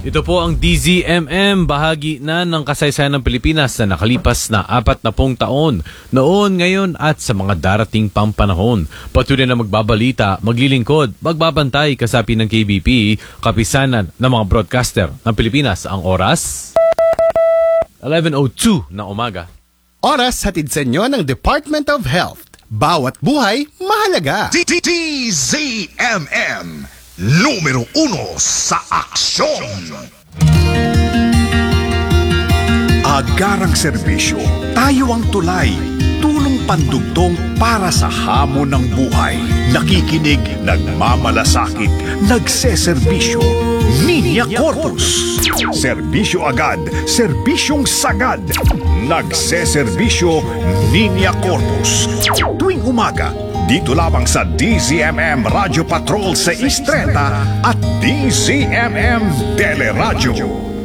Ito po ang DZMM, bahagi na ng kasaysayan ng Pilipinas na nakalipas na 40 taon, noon, ngayon at sa mga darating pang panahon. Patuloy na magbabalita, maglilingkod, magbabantay kasapi ng KBP, kapisanan ng mga broadcaster ng Pilipinas. Ang oras, 11:02 ng umaga. Oras hatid sa inyo ng Department of Health. Bawat buhay, mahalaga. DZMM, numero 1 sa aksyon. Agarang serbisyo, tayo ang tulay. Tulong pandugtong para sa hamon ng buhay. Nakikinig, nagmamalasakit, nagseserbisyo. Ninya Corpus. Serbisyo agad, serbisyong sagad. Nagseserbisyo, Ninya Corpus. Tuwing umaga, dito lamang sa DZMM Radio Patrol sa 6:30 at DZMM Teleradyo.